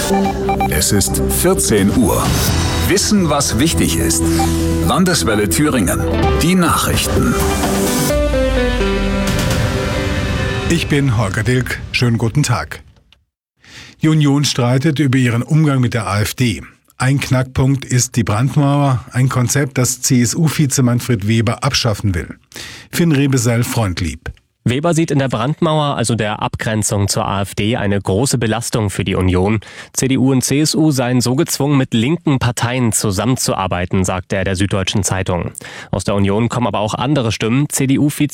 Es ist 14 Uhr. Wissen, was wichtig ist. Landeswelle Thüringen. Die Nachrichten. Ich bin Holger Dilk. Schönen guten Tag. Die Union streitet über ihren Umgang mit der AfD. Ein Knackpunkt ist die Brandmauer, ein Konzept, das CSU-Vize Manfred Weber abschaffen will. Finn Rebesell, Freundlieb. Weber sieht in der Brandmauer, also der Abgrenzung zur AfD, eine große Belastung für die Union. CDU und CSU seien so gezwungen, mit linken Parteien zusammenzuarbeiten, sagte er der Süddeutschen Zeitung. Aus der Union kommen aber auch andere Stimmen. CDU-Vize